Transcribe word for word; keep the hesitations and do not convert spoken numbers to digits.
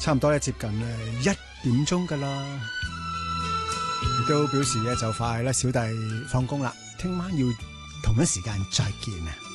差唔多咧接近誒一點鐘噶啦，亦都表示咧就快咧小弟放工啦，聽晚要同一時間再見啊！